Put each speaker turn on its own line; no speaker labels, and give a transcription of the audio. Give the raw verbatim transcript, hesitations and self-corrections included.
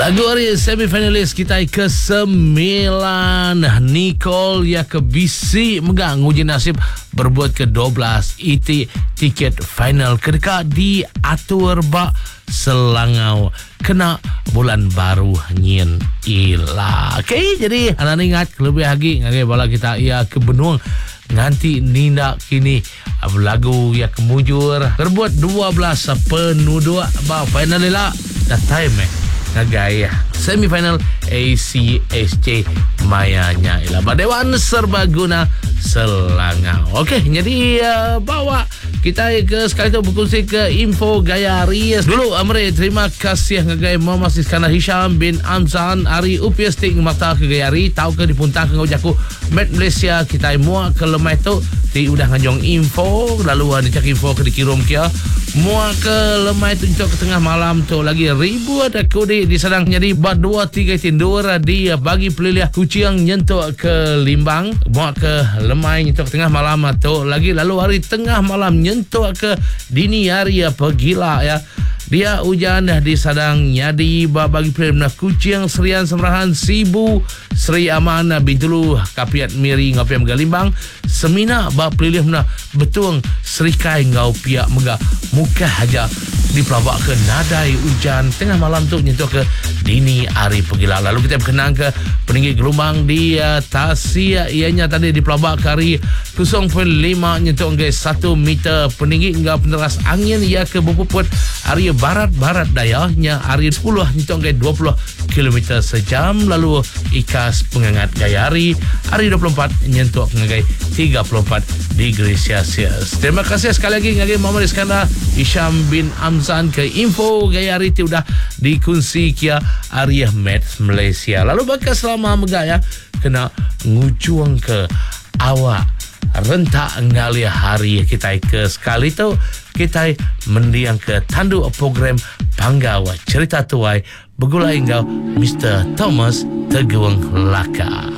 Lagu hari semifinalis kita ke sembilan, Nicole ya ke bisi megang uji nasib berbuat ke dua belas iti tiket final kedeka di atur bak Selangau kena bulan baru nyin ila. Okay, jadi anak ingat lebih lagi ngagai bala kita ia ke benung nanti nindak kini lagu ya kemujur berbuat dua belas penuh ba final lah dah time eh ngagaya semifinal A C S C mayanya ila Badewan Serbaguna Selangau. Okey, jadi uh, bawa kita ke sekali tu berkongsi ke info gaya Ries dulu. Amri terima kasih ngagay Muhammad Iskandar Hisham bin Amzan Ari upias ting mata ke gaya Ri tahu ke dipuntang ke ngajaku Met Malaysia kita muak ke lemah tu ti udah ngajong info lalu ada cak info ke dikirim kia muak ke lemah tu untuk ke tengah malam tu lagi ribu ada kodi di sedang jadi bat dua tiga tindur dia bagi pelilih kucing nyentuk ke Limbang muak ke lemah nyentuk ke tengah malam tu lagi lalu hari tengah malam nyentuk ke dini hari apa gila ya dia hujan dah di sadang nyadi bagi pelilih kucing Serian Semerahan Sibu Seri Aman Bintulu Kapiat Miri ngapiam Galimbang semina bab pelilih mena betung Serikai ngau pihak mega muka haja dipelabak ke nadai hujan tengah malam tu nyentuh ke dini hari pegila. Lalu kita berkenang ke peninggi gelombang di uh, Tasik ianya tadi dipelabak ke hari kosong perpuluhan lima nyentuh ke satu meter peninggi hingga peneras angin ia ke berpuput hari barat-barat dayanya hari sepuluh nyentuh ke dua puluh kilometer sejam. Lalu ikas pengangat gaya hari hari dua puluh empat nyentuh ke tiga puluh empat degree Celsius. Terima kasih sekali lagi ngagi Muhammad Iskandar Hisham bin Amzan ke info gaya hari itu dah dikunci kia Arya Met Malaysia. Lalu bakal selama megaya kena ngucuang ke awak rentak ngalia hari kita ke sekali tu kita mendiang ke tandu program Panggawa Cerita Tuai bergulai engkau Mister Thomas Teguang Laka.